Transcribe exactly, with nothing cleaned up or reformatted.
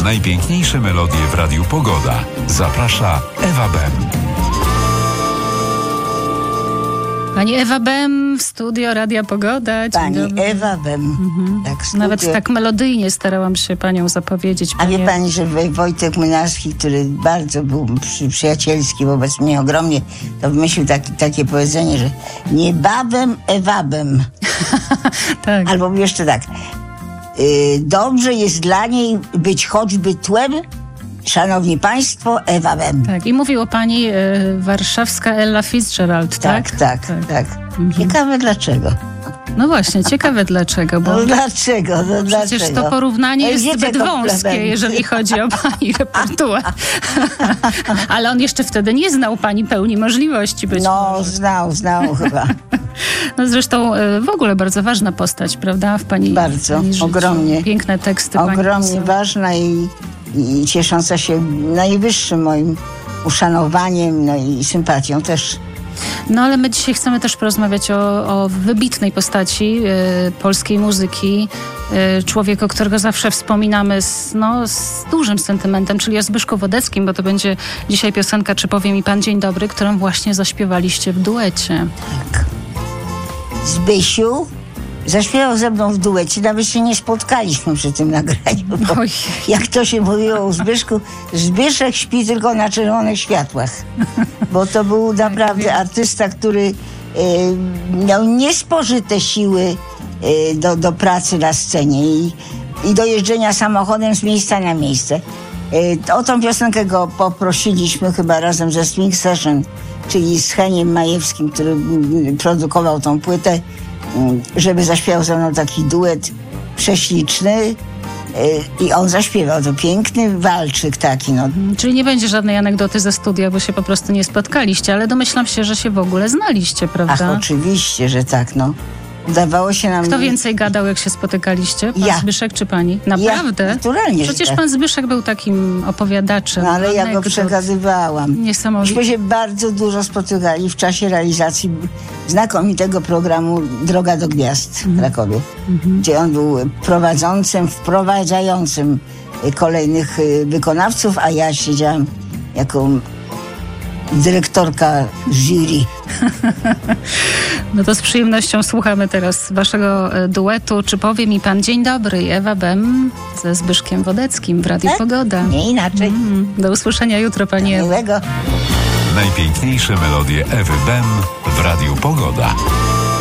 Najpiękniejsze melodie w Radiu Pogoda. Zaprasza Ewa Bem. Pani Ewa Bem w studio Radia Pogoda. Dzień Pani dobry. Ewa Bem. Mhm. Tak, studio. Nawet tak melodyjnie starałam się panią zapowiedzieć. A Panie... wie pani, że Wojtek Młynarski, który bardzo był przy, przyjacielski wobec mnie ogromnie, to wymyślił taki, takie powiedzenie, że niebawem Ewabem. Tak. Albo jeszcze tak. Yy, dobrze jest dla niej być choćby tłem, szanowni państwo, Ewa Bem. Tak. I mówił o pani e, warszawska Ella Fitzgerald, tak? Tak, tak, tak. tak. Mhm. Ciekawe dlaczego. No właśnie, ciekawe dlaczego, bo No dlaczego? No przecież dlaczego? to porównanie No jest wiecie, zbyt wąskie, komplementy. jeżeli chodzi o pani repertuar. Ale on jeszcze wtedy nie znał pani pełni możliwości być No, może. znał, znał chyba. No zresztą e, w ogóle bardzo ważna postać, prawda? W pani, Bardzo, pani życiu. ogromnie. Piękne teksty. Ogromnie pani ważna i, i ciesząca się najwyższym moim uszanowaniem, no i sympatią też. No ale my dzisiaj chcemy też porozmawiać o, o wybitnej postaci e, polskiej muzyki. E, człowiek, o którego zawsze wspominamy z, no, z dużym sentymentem, czyli o Zbyszku Wodeckim, bo to będzie dzisiaj piosenka Czy powie mi pan dzień dobry, którą właśnie zaśpiewaliście w duecie. Tak. Zbysiu zaśpiewał ze mną w duecie, nawet się nie spotkaliśmy przy tym nagraniu. Bo Oj. jak to się mówiło o Zbyszku, Zbyszek śpi tylko na czerwonych światłach. Bo to był naprawdę artysta, który e, miał niespożyte siły e, do, do pracy na scenie i, i do jeżdżenia samochodem z miejsca na miejsce. E, o tą piosenkę go poprosiliśmy chyba razem ze Swing Session, czyli z Heniem Majewskim, który mm, produkował tą płytę, żeby zaśpiewał ze mną taki duet prześliczny yy, i on zaśpiewał. To piękny walczyk taki, no. Czyli nie będzie żadnej anegdoty ze studia, bo się po prostu nie spotkaliście, ale domyślam się, że się w ogóle znaliście, prawda? Ach, oczywiście, że tak, no. Udawało się nam... Kto więcej gadał, jak się spotykaliście? Pan Ja. Zbyszek czy pani? Naprawdę? Ja, naturalnie, Przecież że tak. pan Zbyszek był takim opowiadaczem. No ale ja go anegdot. przekazywałam. Niesamowite. Myśmy się bardzo dużo spotykali w czasie realizacji znakomitego programu Droga do Gwiazd w Krakowie, Mhm. gdzie on był prowadzącym, wprowadzającym kolejnych y, wykonawców, a ja siedziałam jako dyrektorka jury. No to z przyjemnością słuchamy teraz waszego e, duetu. Czy powie mi pan dzień dobry? Ewa Bem ze Zbyszkiem Wodeckim w Radiu Tak? Pogoda. Nie inaczej. Mm, do usłyszenia jutro, pani Ewo. Miłego. Najpiękniejsze melodie Ewy Bem w Radiu Pogoda.